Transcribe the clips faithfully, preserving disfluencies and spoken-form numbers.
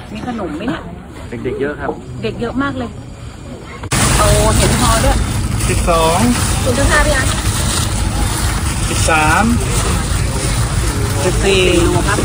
มีขนมไหมเนี่ยเด็กๆเยอะครับเด็กเยอะมากเลยโอ้เห็นพอด้วยสิบสองคุณจะทราบยังสิบสามสิบสี่ครับ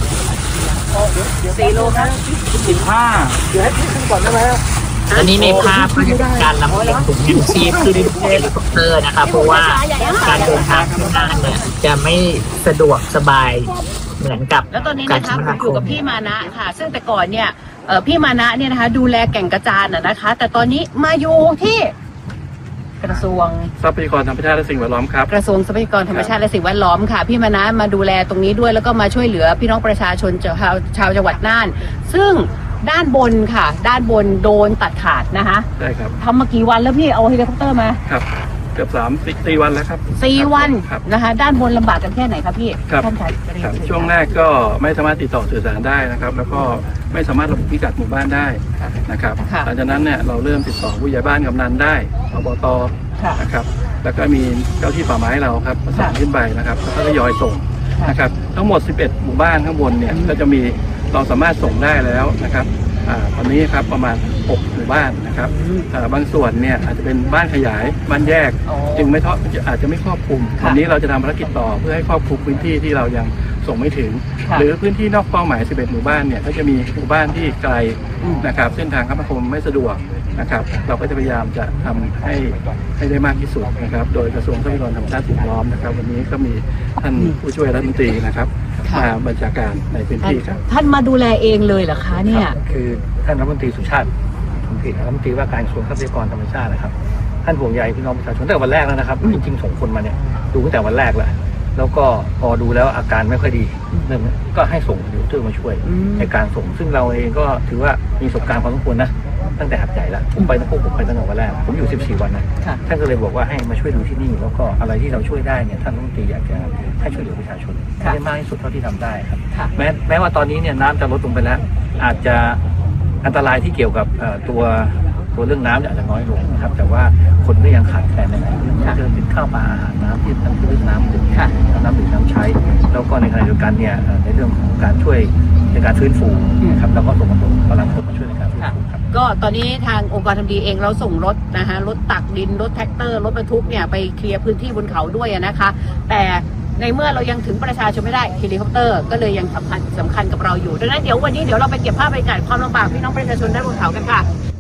สี่โลครับสิบห้าเดี๋ยวให้พี่ขึ้นก่อนได้ไหมตอนนี้ในภาพก็จะเป็นการลำเลียงถุงยังชีพขึ้นเฮลิคอปเตอร์นะคะเพราะว่าการเดินทางข้างหน้าเนี่ยจะไม่สะดวกสบายเหมือนกับแล้วตอนนี้นะคะผมอยู่กับพี่มานะค่ะซึ่งแต่ก่อนเนี่ยพี่มานะเนี่ยนะคะดูแลแก่งกระจานนะคะแต่ตอนนี้มาอยู่ที่กระทรวงทรัพยากรธรรมชาติและสิ่งแวดล้อมครับกระทรวงทรัพยากรธรรมชาติและสิ่งแวดล้อมค่ะพี่มานะมาดูแลตรงนี้ด้วยแล้วก็มาช่วยเหลือพี่น้องประชาชนชาวชาวจังหวัดน่านซึ่งด้านบนค่ะด้านบนโดนตัดขาดนะคะใช่ครับทำมากี่วันแล้วพี่เอาเฮลิคอปเตอร์มาครับเกือบสามสี่วันแล้วครับสี่วันนะคะด้านบนลำบากกันแค่ไหนครับพี่ท่านชายช่วงแรกก็ไม่สามารถติดต่อสื่อสารได้นะครับแล้วก็ไม่สามารถระบุพิกัดหมู่บ้านได้นะครับหลังจากนั้นเนี่ยเราเริ่มติดต่อผู้ใหญ่บ้านกำนันได้อบต.นะครับแล้วก็มีเจ้าที่ป่าไม้เราครับประสานขึ้นไปนะครับแล้วก็ทยอยส่งนะครับทั้งหมดสิบเอ็ดหมู่บ้านข้างบนเนี่ยก็จะมีเราสามารถส่งได้แล้วนะครับตอนนี้ครับประมาณหกหมู่บ้านนะครับบางส่วนเนี่ยอาจจะเป็นบ้านขยายบ้านแยกจึงไม่ทอดอาจจะไม่ครอบคลุมวันนี้เราจะทำภารกิจต่อเพื่อให้ครอบคลุมพื้นที่ที่เรายังส่งไม่ถึงหรือพื้นที่นอกเป้าหมายสิบเอ็ดหมู่บ้านเนี่ยก็จะมีหมู่บ้านที่ไกลนะครับเส้นทางคมนาคมไม่สะดวกนะครับเราก็จะพยายามจะทำให้ให้ได้มากที่สุดนะครับโดยกระทรวงทรัพยากรธรรมชาติสิ่งแวดล้อมนะครับวันนี้ก็มีท่านผู้ช่วยรัฐมนตรีนะครับมาบัญชาการในพื้นที่ครับท่านมาดูแลเองเลยเหรอคะเนี่ยคือท่านรัฐมนตรีสุชาติผมผิดรัฐมนตรีว่าการกระทรวงทรัพยากรธรรมชาตินะครับท่านห่วงใยพี่น้องประชาชนตั้งแต่วันแรกแล้วนะครับจริงๆส่งคนมาเนี่ยดูตั้งแต่วันแรกแหละแล้วก็พอดูแล้วอาการไม่ค่อยดีเนื่องก็ให้ส่งเฮลิคอปเตอร์มาช่วยในการส่งซึ่งเราเองก็ถือว่ามีประสบการณ์พอสมควรนะตั้งแต่หัดใหญ่ละผมไปตั้งพวกผมไปตั้งแต่วันแรกผมอยู่สิบสี่วันนะท่านก็เลยบอกว่าให้มาช่วยดูที่นี่แล้วก็อะไรที่เราช่วยได้เนี่ยท่านรัฐมนตรีอยากจะให้ช่วยเหลือประชาชนให้มากที่สุดเท่าที่ทำได้ครับแม้แม้ว่าตอนนี้เนี่ยน้ำจะลดลงไปแล้วอาจจะอันตรายที่เกี่ยวกับตัวตัวเรื่องน้ำอาจจะน้อยลงนะครับแต่ว่าคนก็ยังขาดแคลนในหลายเรื่องเรื่องติดข้าวปลาอาหารน้ำที่ทั้งเรื่องน้ำดื่มน้ำดื่มน้ำใช้แล้วก็ในขณะเดียวกันเนี่ยในเรื่องของการช่วยในการฟื้นฟูครับเราก็ส่งกำลังคนมาช่วยในการฟื้นฟูครับก็ตอนนี้ทางองค์กรทำดีเองเราส่งรถนะคะรถตักดินรถแท็กเตอร์รถบรรทุกเนี่ยไปเคลียร์พื้นที่บนเขาด้วยนะคะแต่ในเมื่อเรายังถึงประชาชนไม่ได้เฮลิคอปเตอร์ก็เลยยังสำคัญสำคัญกับเราอยู่ดังนั้นเดี๋ยววันนี้เดี๋ยวเราไปเก็บภาพบรรยากาศความลำบากพี่น้องประชาชนด้านบนเขากันค่ะ